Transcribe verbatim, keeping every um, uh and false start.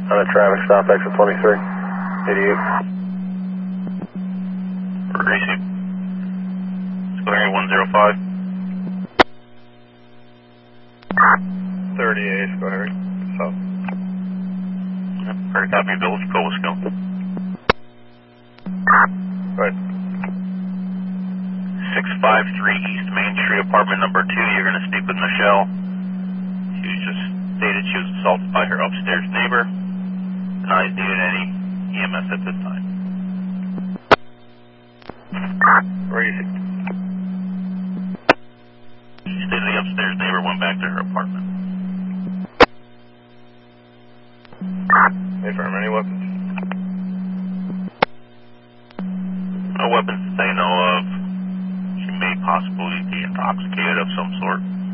On a traffic stop, exit twenty-three, eighty-eight. Receive. Square one zero five. thirty-eight, go ahead. South. Very copy, Village Cole Skill. Right. six five three East Main Street, apartment number two. You're going to speak with Michelle. She just stated she was assaulted by her upstairs neighbor. Denies needed any E M S at this time. Receive. She stated the upstairs neighbor went back to her apartment. Affirm, any weapons? No weapons that they know of. She may possibly be intoxicated of some sort.